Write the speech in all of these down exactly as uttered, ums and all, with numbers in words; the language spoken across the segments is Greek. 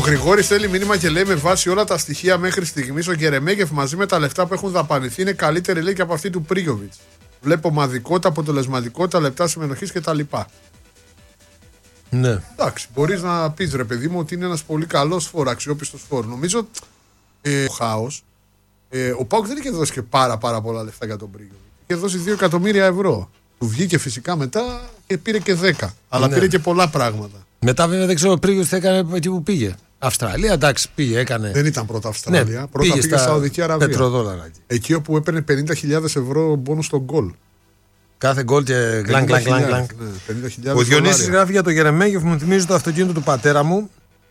Γρηγόρης στέλνει μήνυμα και λέει: με βάση όλα τα στοιχεία μέχρι στιγμής, ο Γερεμέγεφ μαζί με τα λεφτά που έχουν δαπανηθεί είναι καλύτερη, λέει, και από αυτή του Πρίγιοβιτς. Βλέπω ομαδικότητα, αποτελεσματικότητα, λεπτά συμμετοχής κτλ. Ναι. Εντάξει, μπορείς να πεις, ρε παιδί μου, ότι είναι ένας πολύ καλός φόρ, αξιόπιστος φόρ. Νομίζω ε, ο χάος. Ε, ο ΠΑΟΚ δεν είχε δώσει και πάρα, πάρα πολλά λεφτά για τον Πρίγιοβιτς. Είχε δώσει δύο εκατομμύρια ευρώ. Του βγήκε φυσικά μετά και πήρε και δέκα. Αλλά ναι. πήρε και πολλά πράγματα. Μετά βέβαια δεν ξέρω ο Πρίγιοβιτς τι έκανε εκεί που πήγε. Αυστραλία, εντάξει, πήγε, έκανε. Δεν ήταν πρώτα Αυστραλία. Ναι, πρώτα πήγε, πήγε Σαουδική Αραβία. Πετροδόλαρα. Εκεί όπου έπαιρνε πενήντα χιλιάδες ευρώ μπόνους στον γκολ. Κάθε γκολ και γκλανκ, γκλανκ, γκλανκ. Ο Διονύσης γράφει για το Γερεμέγεφ, μου θυμίζει το αυτοκίνητο του πατέρα μου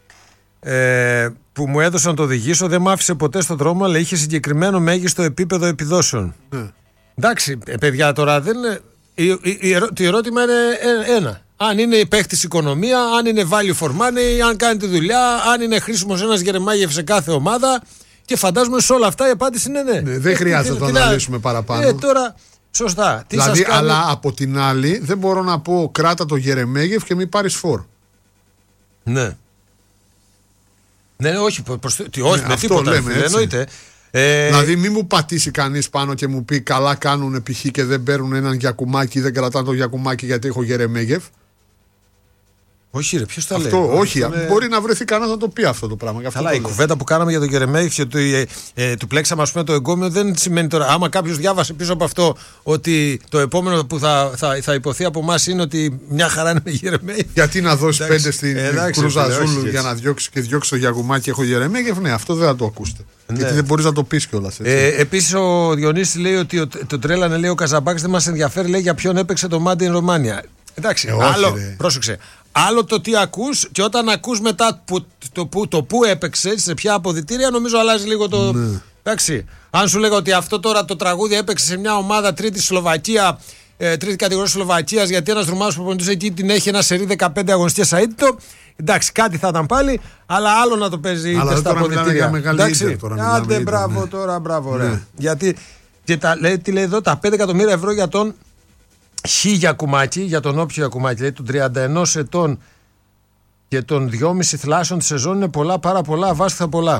ε, που μου έδωσαν να το οδηγήσω. Δεν μ' άφησε ποτέ στον δρόμο, αλλά είχε συγκεκριμένο μέγιστο επίπεδο επιδόσεων. Ναι. Εντάξει, παιδιά, τώρα δεν είναι. Το ερώτημα είναι ένα. Αν είναι παίχτης οικονομία, αν είναι value for money, αν κάνει τη δουλειά, αν είναι χρήσιμος ένας Γερεμέγεφ σε κάθε ομάδα. Και φαντάζομαι σε όλα αυτά η απάντηση είναι ναι. ναι δεν ε, χρειάζεται να το αναλύσουμε παραπάνω. Ε, τώρα, σωστά. Τι δηλαδή, σας κάνει... αλλά από την άλλη, δεν μπορώ να πω κράτα το Γερεμέγεφ και μην πάρεις φόρ. Ναι. Ναι, όχι, προς... τι, όχι ναι, με τίποτα. Λέμε, δεν εννοείται. Ε... Δηλαδή, μην μου πατήσει κανείς πάνω και μου πει καλά κάνουν π.χ. και δεν παίρνουν έναν Γιακουμάκι ή δεν κρατάνε το Γιακουμάκι γιατί έχω Γερεμέγεφ. Όχι, ρε, ποιος τα λέει. Αυτό, όχι, είναι... μπορεί να βρεθεί κανένας να το πει αυτό το πράγμα. Καλά, η κουβέντα που κάναμε για τον Γερεμέγεφ και του, ε, ε, του πλέξαμε ας πούμε, το εγκόμιο δεν σημαίνει τώρα. Άμα κάποιος διάβασε πίσω από αυτό ότι το επόμενο που θα, θα, θα υποθεί από εμάς είναι ότι μια χαρά είναι με Γερεμέγεφ. Γιατί να δώσει πέντε στην Κρούζα Ζούλου για να διώξει και διώξει το Γιακουμάκι, έχω Γερεμέγεφ. Ναι, αυτό δεν θα το ακούσετε. Ναι. Γιατί δεν μπορείς να το πεις κιόλας. Ε, Επίσης ο Διονύσης λέει ότι ο, το τρέλανε, λέει, ο Καζαμπάκης δεν μας ενδιαφέρει, λέει, για ποιον έπαιξε το Μάντι Ρωμάνια. Εντάξει, ε, άλλο, όχι, πρόσεξε. Άλλο το τι ακούς και όταν ακούς μετά που, το, που, το που έπαιξε, σε ποια αποδυτήρια, νομίζω αλλάζει λίγο το. Ναι. Εντάξει. Αν σου λέγω ότι αυτό τώρα το τραγούδι έπαιξε σε μια ομάδα τρίτη Σλοβακία, ε, τρίτη κατηγορία Σλοβακίας, γιατί ένας Ρουμάνος προπονητής εκεί την έχει ένα σερί δεκαπέντε αγωνιστικές αίτητο. Εντάξει, κάτι θα ήταν πάλι, αλλά άλλο να το παίζει είτε στα αποδυτήρια. Εντάξει. Άντε, μπράβο ναι. τώρα, μπράβο, ρε. Ναι. Γιατί και τα, λέει, τι λέει εδώ, τα πέντε εκατομμύρια ευρώ για τον Χ Γιακουμάκη, για τον όποιο Γιακουμάκη, λέει, των τριάντα ενός ετών και των δυόμισι θλάσεων τη σεζόν είναι πολλά, πάρα πολλά, αβάστηθα πολλά.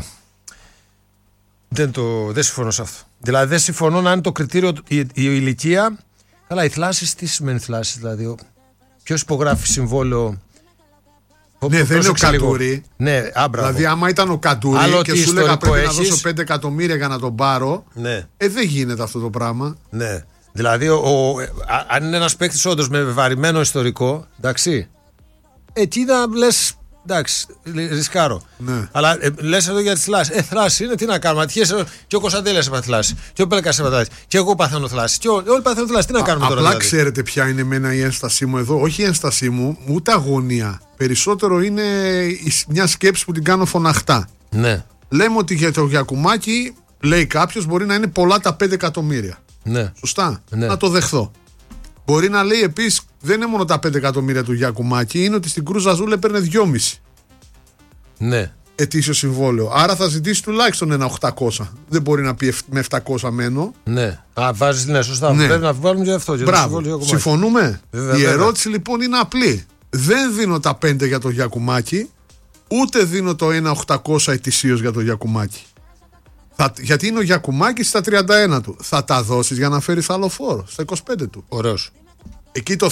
Δεν, το, δεν συμφωνώ σε αυτό. Δηλαδή δεν συμφωνώ να είναι το κριτήριο η, η, η ηλικία. Καλά, οι θλάσεις, τι σημαίνει θλάσεις, δηλαδή. Ποιος υπογράφει συμβόλαιο. Ναι, δεν είναι ο Καντούρη. Ναι, άμπραβο. Δηλαδή, άμα ήταν ο Καντούρη άλλο και σου λέγα πρέπει έχεις... να δώσω πέντε εκατομμύρια για να τον πάρω, ναι. ε, δεν γίνεται αυτό το πράγμα. Ναι. Δηλαδή, ο, ο, α, αν είναι ένας παίκτης όντως με βαρημένο ιστορικό, εντάξει, εκεί να λες, εντάξει, ρισκάρω. Ναι. Αλλά ε, λες εδώ για τις θλάσεις. Ε, θλάση είναι, τι να κάνουμε. Ατυχές, και ο Κωνσταντέλιας έπαθε θλάση. Και ο Πέλεκας έπαθε θλάση. Και εγώ παθαίνω θλάση. Και όλοι παθαίνουν θλάση. Τι να κάνουμε α, τώρα. Απλά δηλαδή. Ξέρετε ποια είναι εμένα η ένστασή μου εδώ. Όχι η ένστασή μου, ούτε αγωνία. Περισσότερο είναι μια σκέψη που την κάνω φωναχτά. Ναι. Λέμε ότι για το Γιακουμάκι, λέει κάποιος, μπορεί να είναι πολλά τα πέντε εκατομμύρια. Ναι. Σωστά. Ναι. Να το δεχθώ. Μπορεί να λέει επίσης, δεν είναι μόνο τα πέντε εκατομμύρια του Γιακουμάκη, είναι ότι στην Κρούζα Ζούλ έπαιρνε δυόμισι. Ναι. Ετήσιο συμβόλαιο. Άρα θα ζητήσει τουλάχιστον ένα οκτακόσια. Δεν μπορεί να πει με επτακόσια μένω. Ναι. Α, βάζει, ναι, σωστά. Ναι. Πρέπει να βάλουμε και αυτό. Για Μπράβο. Το συμφωνούμε. Βέβαια, Η βέβαια. ερώτηση λοιπόν είναι απλή. Δεν δίνω τα πέντε για το Γιακουμάκη, ούτε δίνω το ένα οκτακόσια ετησίως για το Γιακουμάκη. Θα, γιατί είναι ο Γιακουμάκης στα τριάντα ένα του. Θα τα δώσεις για να φέρεις άλλο φόρο στα είκοσι πέντε του. Ωραίος. Εκεί το